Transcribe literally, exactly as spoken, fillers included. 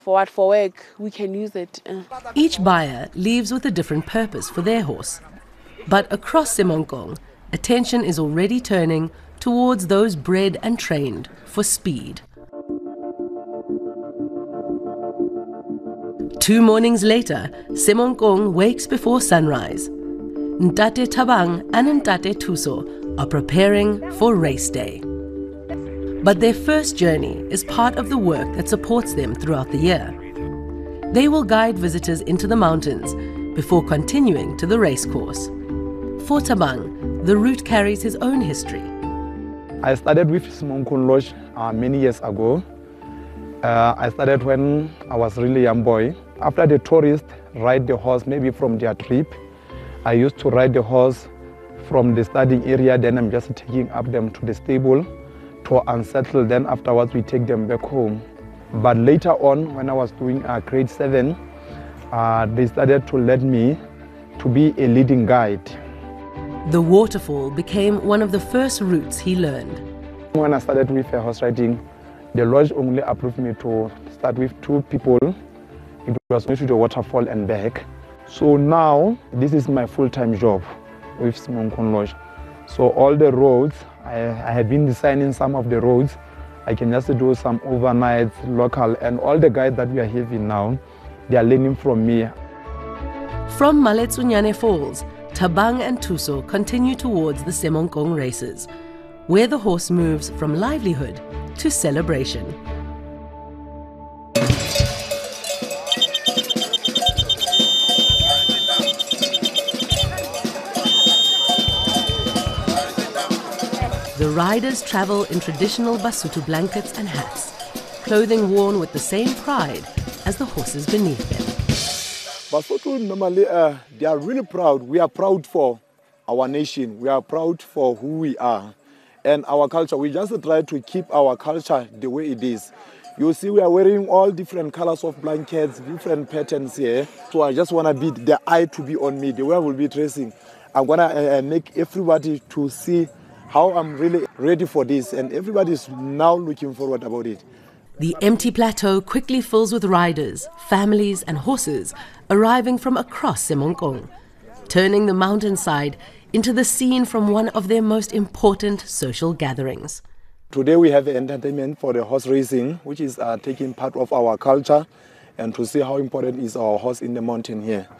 For what? For work, we can use it. Uh. Each buyer leaves with a different purpose for their horse. But across Semankong, attention is already turning towards those bred and trained for speed. Two mornings later, Semankong wakes before sunrise. Ntate Thabang and Ntate Thuso are preparing for race day. But their first journey is part of the work that supports them throughout the year. They will guide visitors into the mountains before continuing to the racecourse. For Thabang, the route carries his own history. I started with Semankong Lodge uh, many years ago. Uh, I started when I was really young boy. After the tourists ride the horse, maybe from their trip, I used to ride the horse from the staging area, then I'm just taking up them to the stable to unsettle, then afterwards we take them back home. But later on, when I was doing uh, grade seven, uh, they started to let me to be a leading guide. The waterfall became one of the first routes he learned. When I started with uh, horse riding, the lodge only approved me to start with two people. It was only to the waterfall and back. So now, this is my full-time job with Semankong Lodge. So all the roads, I, I had been designing some of the roads. I can just do some overnights, local, and all the guides that we are having now, they are learning from me. From Maletsunyane Falls, Thabang and Thuso continue towards the Semankong races, where the horse moves from livelihood to celebration. The riders travel in traditional Basotho blankets and hats, clothing worn with the same pride as the horses beneath them. Basotho normally, uh, they are really proud. We are proud for our nation. We are proud for who we are and our culture. We just try to keep our culture the way it is. You see, we are wearing all different colors of blankets, different patterns here. So I just want to be the eye to be on me, the way I will be dressing. I'm going to uh, make everybody to see how I'm really ready for this, and everybody is now looking forward about it. The empty plateau quickly fills with riders, families and horses arriving from across Semankong, turning the mountainside into the scene from one of their most important social gatherings. Today we have entertainment for the horse racing, which is uh, taking part of our culture, and to see how important is our horse in the mountain here.